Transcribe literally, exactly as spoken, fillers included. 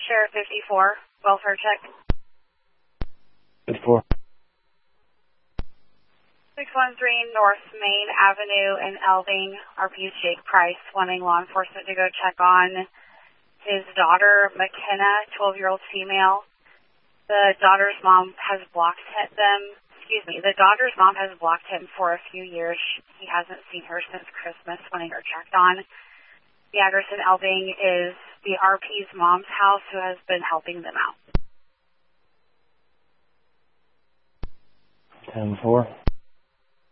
Sheriff fifty-four, welfare check. fifty-four. six one three North Main Avenue in Elding. R P Jake Price wanting law enforcement to go check on his daughter, McKenna, twelve-year-old female. The daughter's mom has blocked them. Excuse me, the daughter's mom has blocked him for a few years. He hasn't seen her since Christmas, wanting her checked on. The address in Elding is the R P's mom's house, who has been helping them out. ten four.